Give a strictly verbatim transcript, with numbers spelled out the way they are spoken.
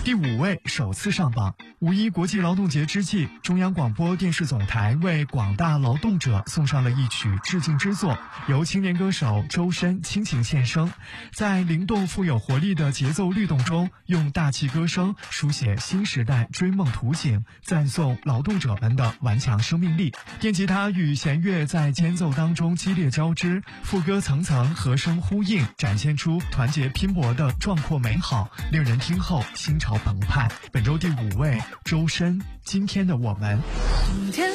第五位首次上榜。五一国际劳动节之际，中央广播电视总台为广大劳动者送上了一曲致敬之作，由青年歌手周深倾情献声，在灵动富有活力的节奏律动中，用大气歌声书写新时代追梦图景，赞颂劳动者们的顽强生命力。电吉他与弦乐在间奏当中激烈交织，副歌层层和声呼应，展现出团结拼搏的壮阔美好，令人听后心潮澎湃。本周第五位，周深，今天的我们。 今天